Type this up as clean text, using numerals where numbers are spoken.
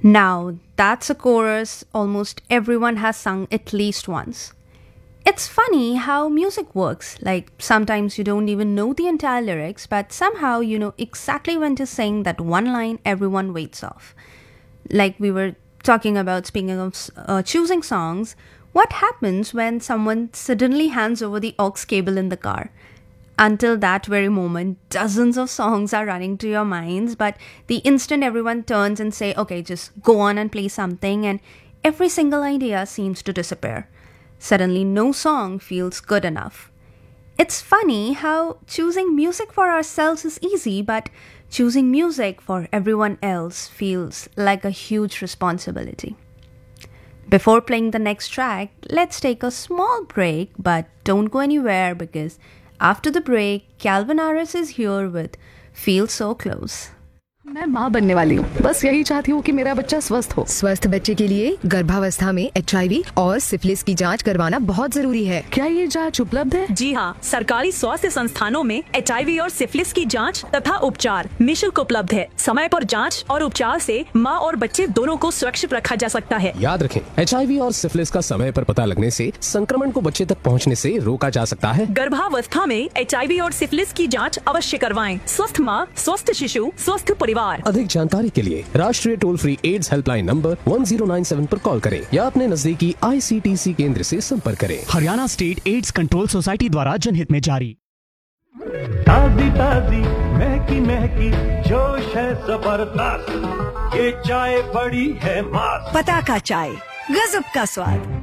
Now, that's a chorus almost everyone has sung at least once. It's funny how music works. Like, sometimes you don't even know the entire lyrics, but somehow you know exactly when to sing that one line everyone waits off. Like we were talking about, speaking of choosing songs, what happens when someone suddenly hands over the aux cable in the car? Until that very moment, dozens of songs are running to your minds, but the instant everyone turns and say, okay, just go on and play something, and every single idea seems to disappear. Suddenly, no song feels good enough. It's funny how choosing music for ourselves is easy, but choosing music for everyone else feels like a huge responsibility. Before playing the next track, let's take a small break, but don't go anywhere because after the break, Calvin Harris is here with Feel So Close. मैं माँ बनने वाली हूँ, बस यही चाहती हूँ कि मेरा बच्चा स्वस्थ हो। स्वस्थ बच्चे के लिए गर्भावस्था में HIV और सिफिलिस की जांच करवाना बहुत जरूरी है। क्या ये जांच उपलब्ध है? जी हाँ, सरकारी स्वास्थ्य संस्थानों में HIV और सिफिलिस की जांच तथा उपचार निःशुल्क उपलब्ध है। समय पर जांच और उपचार से माँ और बच्चे दोनों को सुरक्षित रखा जा सकता है। याद रखें, HIV और सिफिलिस का समय पर पता लगने से संक्रमण को बच्चे तक पहुँचने से रोका जा सकता है। गर्भावस्था में HIV और सिफिलिस की जांच अवश्य करवाएं। स्वस्थ माँ, स्वस्थ शिशु, स्वस्थ परिवार। अधिक जानकारी के लिए राष्ट्रीय toll free ads helpline number 1097 पर कॉल करें या अपने नजदीकी ICTC केंद्र से संपर्क करें। Haryana state AIDS control society द्वारा जनहित में जारी। ताजी ताजी महकी महकी जोश है जबरदस्त, ये चाय बड़ी है मस्त। पता का चाय, गजब का स्वाद।